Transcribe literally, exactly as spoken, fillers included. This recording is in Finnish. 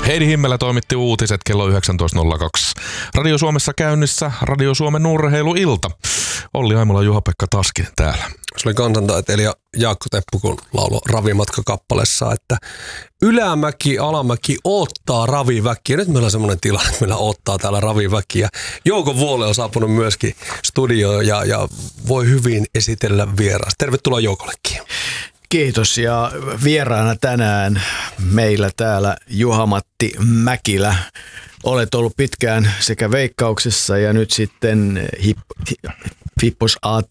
Heidi Himmelä toimitti uutiset kello yhdeksäntoista nolla kaksi. Radio Suomessa käynnissä Radio Suomen urheiluilta. Olli Aimola, Juha-Pekka Taskinen täällä. Se oli kansantaiteilija Jaakko Teppu, kun lauloi Ravimatka-kappaleessa, että ylämäki, alamäki ottaa raviväkiä. Nyt meillä on semmoinen tilanne, että meillä ottaa täällä raviväkiä. Jouko Vuole on saapunut myöskin studioon ja, ja voi hyvin esitellä vieraas. Tervetuloa Joukollekin. Kiitos, ja vieraana tänään meillä täällä Juha-Matti Mäkilä. Olet ollut pitkään sekä Veikkauksessa ja nyt sitten Hippos A T